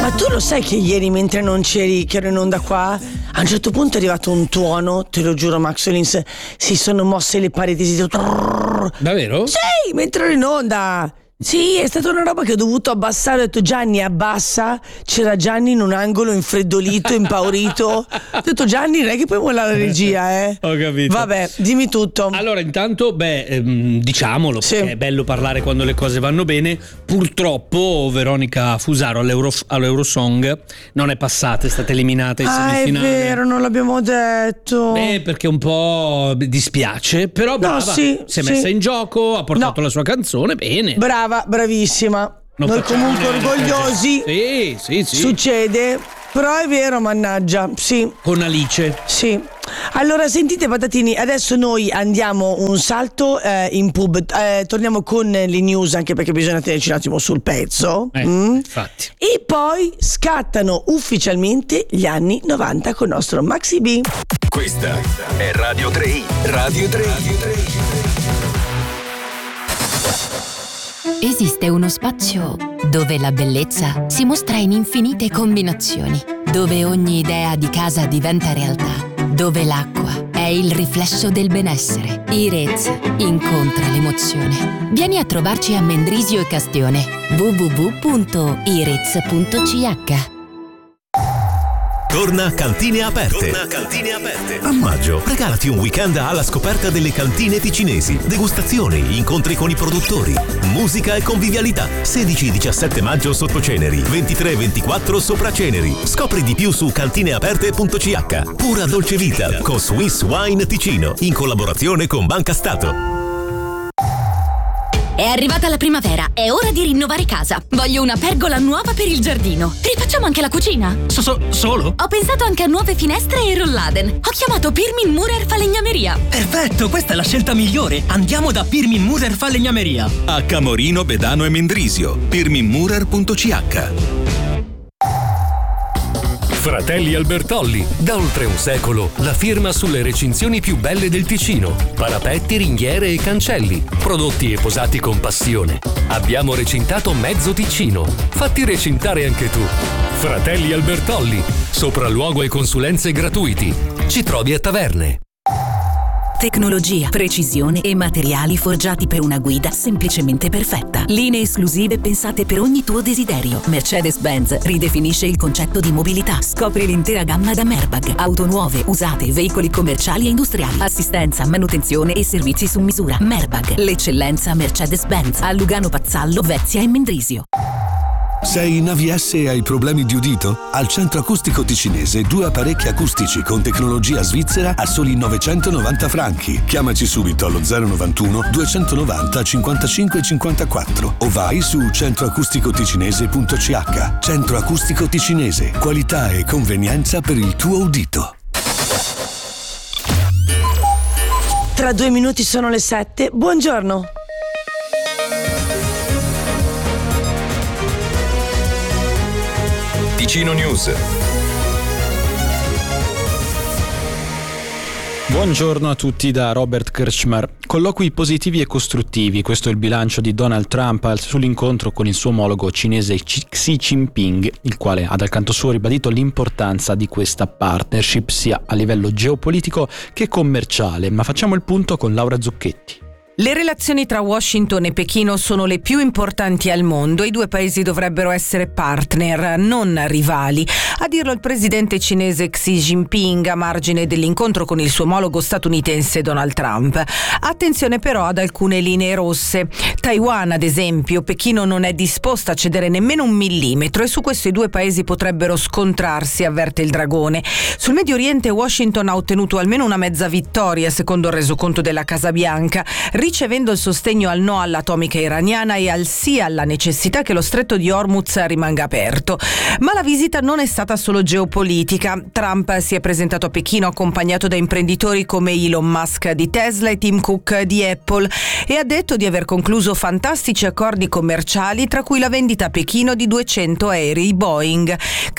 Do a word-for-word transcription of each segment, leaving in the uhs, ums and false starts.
Ma tu lo sai che ieri mentre non c'eri, che ero in onda qua, a un certo punto è arrivato un tuono, te lo giuro Max Olins, si sono mosse le pareti, si sono... Davvero? Sì, mentre ero in onda. Sì, è stata una roba che ho dovuto abbassare. Ho detto Gianni abbassa. C'era Gianni in un angolo infreddolito, impaurito. Ho detto Gianni non è che puoi mollare la regia, eh. Ho capito. Vabbè, dimmi tutto. Allora intanto, beh, ehm, diciamolo, Sì. perché è bello parlare quando le cose vanno bene. Purtroppo Veronica Fusaro all'Euro, all'Eurosong non è passata, è stata eliminata in Ah, è semifinale. vero, non l'abbiamo detto. Beh, perché un po' dispiace, però brava, sì, si è sì. messa in gioco, ha portato No. la sua canzone, bene. Brava, bravissima. Non Noi facciamo comunque niente. orgogliosi. Sì, sì, sì. Succede. Però è vero, mannaggia. Sì. Con Alice. Sì. Allora sentite patatini, adesso noi andiamo un salto eh, in pub, eh, torniamo con le news anche perché bisogna tenerci un attimo sul pezzo. Eh, Mm? infatti. E poi scattano ufficialmente gli anni novanta con il nostro Maxi B. Questa è Radio tre i. Radio tre i. Esiste uno spazio dove la bellezza si mostra in infinite combinazioni, dove ogni idea di casa diventa realtà, dove l'acqua è il riflesso del benessere. Irez incontra l'emozione. Vieni a trovarci a Mendrisio e Castione. w w w punto irez punto c h. Torna Cantine Aperte. Torna Cantine Aperte. A maggio, regalati un weekend alla scoperta delle cantine ticinesi. Degustazioni, incontri con i produttori, musica e convivialità. sedici diciassette maggio sotto Ceneri, ventitré ventiquattro sopra Ceneri. Scopri di più su cantineaperte punto c h. Pura dolce vita con Swiss Wine Ticino, in collaborazione con Banca Stato. È arrivata la primavera, è ora di rinnovare casa. Voglio una pergola nuova per il giardino. Rifacciamo anche la cucina. So, so, solo? Ho pensato anche a nuove finestre e rolladen. Ho chiamato Pirmin Murer Falegnameria. Perfetto, questa è la scelta migliore. Andiamo da Pirmin Murer Falegnameria. A Camorino, Bedano e Mendrisio. pirmin murer punto c h. Fratelli Albertolli, da oltre un secolo, la firma sulle recinzioni più belle del Ticino. Parapetti, ringhiere e cancelli, prodotti e posati con passione. Abbiamo recintato mezzo Ticino. Fatti recintare anche tu. Fratelli Albertolli, sopralluogo e consulenze gratuiti. Ci trovi a Taverne. Tecnologia, precisione e materiali forgiati per una guida semplicemente perfetta. Linee esclusive pensate per ogni tuo desiderio. Mercedes-Benz ridefinisce il concetto di mobilità. Scopri l'intera gamma da Merbag. Auto nuove, usate, veicoli commerciali e industriali. Assistenza, manutenzione e servizi su misura. Merbag, l'eccellenza Mercedes-Benz. A Lugano Pazzallo, Vezia e Mendrisio. Sei in A V S e hai problemi di udito? Al Centro Acustico Ticinese due apparecchi acustici con tecnologia svizzera a soli novecentonovanta franchi. Chiamaci subito allo zero novantuno duecentonovanta cinquantacinque cinquantaquattro o vai su centroacusticoticinese punto c h. Centro Acustico Ticinese, qualità e convenienza per il tuo udito. Tra due minuti sono le sette. Buongiorno. Ticino News. Buongiorno a tutti da Robert Kirchmer. Colloqui positivi e costruttivi, questo è il bilancio di Donald Trump sull'incontro con il suo omologo cinese Xi Jinping, il quale ha dal canto suo ribadito l'importanza di questa partnership sia a livello geopolitico che commerciale. Ma facciamo il punto con Laura Zucchetti. Le relazioni tra Washington e Pechino sono le più importanti al mondo e i due paesi dovrebbero essere partner, non rivali. A dirlo il presidente cinese Xi Jinping a margine dell'incontro con il suo omologo statunitense Donald Trump. Attenzione però ad alcune linee rosse. Taiwan, ad esempio, Pechino non è disposta a cedere nemmeno un millimetro e su questo i due paesi potrebbero scontrarsi, avverte il Dragone. Sul Medio Oriente Washington ha ottenuto almeno una mezza vittoria, secondo il resoconto della Casa Bianca, ricevendo il sostegno al no all'atomica iraniana e al sì alla necessità che lo stretto di Hormuz rimanga aperto. Ma la visita non è stata solo geopolitica. Trump si è presentato a Pechino accompagnato da imprenditori come Elon Musk di Tesla e Tim Cook di Apple e ha detto di aver concluso fantastici accordi commerciali, tra cui la vendita a Pechino di duecento aerei Boeing. Xi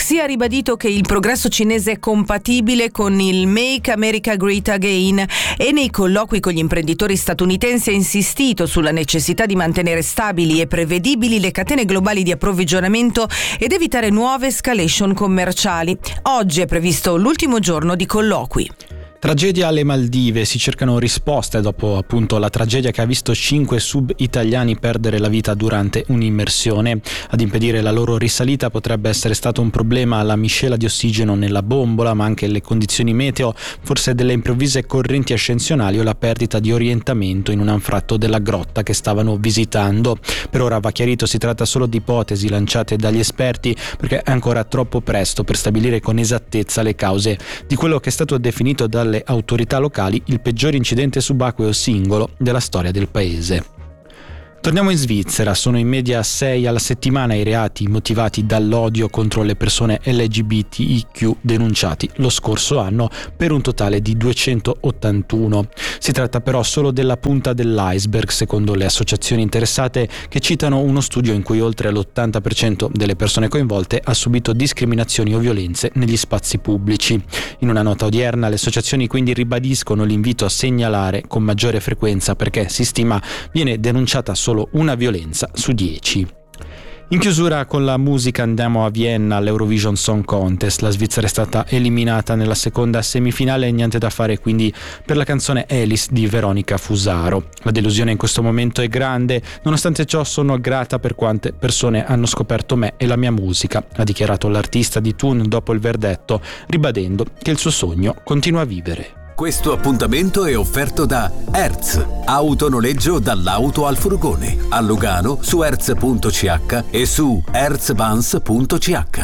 sia ribadito che il progresso cinese è compatibile con il Make America Great Again e nei colloqui con gli imprenditori statunitensi ha insistito sulla necessità di mantenere stabili e prevedibili le catene globali di approvvigionamento ed evitare nuove escalation commerciali. Oggi è previsto l'ultimo giorno di colloqui. Tragedia alle Maldive, si cercano risposte dopo appunto la tragedia che ha visto cinque sub italiani perdere la vita durante un'immersione. Ad impedire la loro risalita potrebbe essere stato un problema la miscela di ossigeno nella bombola, ma anche le condizioni meteo, forse delle improvvise correnti ascensionali o la perdita di orientamento in un anfratto della grotta che stavano visitando. Per ora va chiarito, si tratta solo di ipotesi lanciate dagli esperti perché è ancora troppo presto per stabilire con esattezza le cause di quello che è stato definito dalle autorità locali il peggior incidente subacqueo singolo della storia del paese. Torniamo in Svizzera, sono in media sei alla settimana i reati motivati dall'odio contro le persone L G B T I Q denunciati lo scorso anno per un totale di duecentoottantuno. Si tratta però solo della punta dell'iceberg, secondo le associazioni interessate, che citano uno studio in cui oltre l'ottanta per cento delle persone coinvolte ha subito discriminazioni o violenze negli spazi pubblici. In una nota odierna le associazioni quindi ribadiscono l'invito a segnalare con maggiore frequenza perché si stima viene denunciata solo una violenza su dieci. In chiusura con la musica andiamo a Vienna all'Eurovision Song Contest. La Svizzera è stata eliminata nella seconda semifinale e niente da fare quindi per la canzone Alice di Veronica Fusaro. La delusione in questo momento è grande, nonostante ciò sono grata per quante persone hanno scoperto me e la mia musica, ha dichiarato l'artista di Thun dopo il verdetto, ribadendo che il suo sogno continua a vivere. Questo appuntamento è offerto da Hertz, autonoleggio dall'auto al furgone, a Lugano su hertz punto c h e su hertzvans punto c h.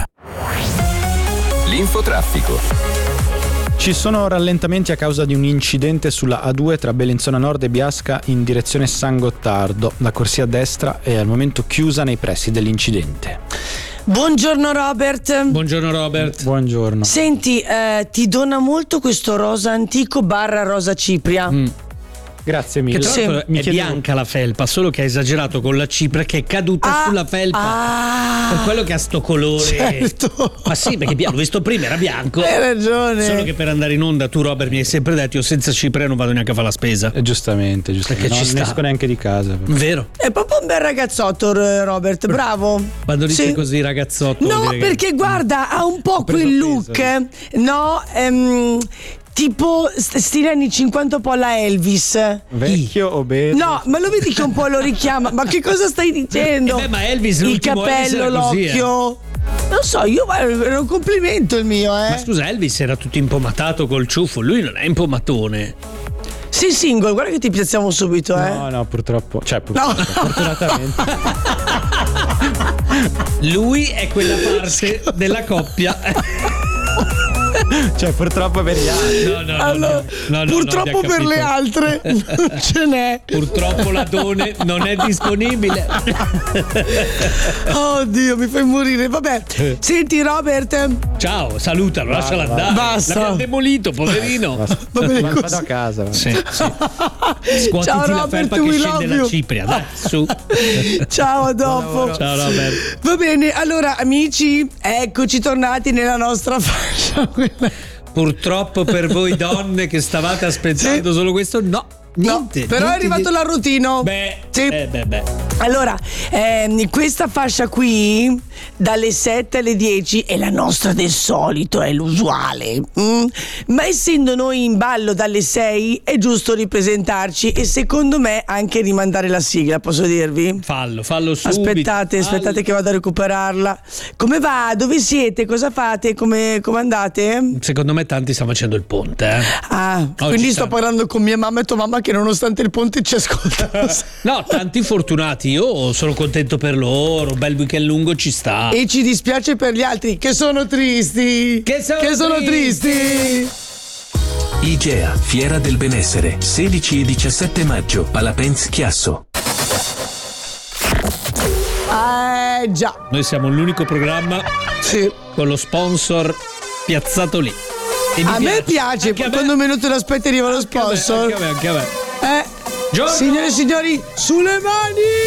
L'infotraffico. Ci sono rallentamenti a causa di un incidente sulla A due tra Bellinzona Nord e Biasca in direzione San Gottardo. La corsia a destra è al momento chiusa nei pressi dell'incidente. Buongiorno Robert. Buongiorno Robert. Buongiorno. Senti, eh, ti dona molto questo rosa antico barra rosa cipria. Mm. Grazie mille. Che tra l'altro Mi è chiedevo... bianca la felpa, solo che ha esagerato con la cipria che è caduta Ah, sulla felpa. ah. Per quello che ha sto colore. Certo. Ma sì, perché l'ho visto prima, era bianco. Hai ragione. Solo che per andare in onda tu, Robert, mi hai sempre detto io senza cipria non vado neanche a fare la spesa. Eh, giustamente, giustamente. Perché No, ci non sta. esco neanche di casa. Vero. È proprio un bel ragazzotto, Robert, bravo. Quando dice Sì. così ragazzotto. No, vuol dire che- perché guarda, ha un po' preso quel peso. look, no? Ehm, tipo st- stile anni cinquanta, un po' alla Elvis. Vecchio o bello? No, ma lo vedi che un po' lo richiama. Ma che cosa stai dicendo? Eh beh, ma Elvis, il l'ultimo Elvis capello, era così, eh. l'occhio. Non so, io guarda, era un complimento il mio, eh. Ma scusa, Elvis era tutto impomatato col ciuffo, lui non è impomatone. Sei single, guarda che ti piazziamo subito, eh. No, no, purtroppo. Cioè, purtroppo, No. fortunatamente. Lui è quella parte della coppia. Cioè, purtroppo per gli altri. No, no, no, Allora, no, no, no, purtroppo no, abbiamo per le capito. altre non ce n'è. Purtroppo l'adone non è disponibile. Oddio, mi fai morire. Vabbè, senti Robert. Ciao, salutalo, Va, lasciala va. andare. Basta. L'abbiamo demolito, poverino. Va bene Vado così. a casa. va. Sì, sì. Scuotiti Ciao, la Robert, felpa che we scende love la you. cipria, dai, su. Ciao, a dopo. Ciao Robert. Va bene, allora amici, eccoci tornati nella nostra fascia. quella- Purtroppo per voi donne che stavate aspettando Sì. solo questo, no. No, Niente, però è niente arrivato di- l'arrotino. Beh, Sì. eh, beh, beh. Allora, ehm, questa fascia qui, dalle sette alle dieci, è la nostra del solito, è l'usuale. mm? Ma essendo noi in ballo dalle sei, è giusto ripresentarci e secondo me anche rimandare la sigla, posso dirvi? Fallo, fallo subito. Aspettate, aspettate che vado a recuperarla. Come va? Dove siete? Cosa fate? Come, come andate? Secondo me tanti stanno facendo il ponte, eh. Ah, Oggi quindi sto sta- parlando con mia mamma e tua mamma che nonostante il ponte ci ascoltano. No, tanti fortunati, io sono contento per loro, bel weekend lungo ci sta. E ci dispiace per gli altri che sono tristi. Che sono tristi. IGEA, Fiera del Benessere, sedici e diciassette maggio, Palapenz Chiasso. Eh già. Noi siamo l'unico programma Sì. con lo sponsor piazzato lì. E mi A me piace, Anche a me. quando meno te lo aspetti arriva lo Anche a me, sponsor. Anche a me, anche a me. Eh. Giorno. Signore e signori, sulle mani!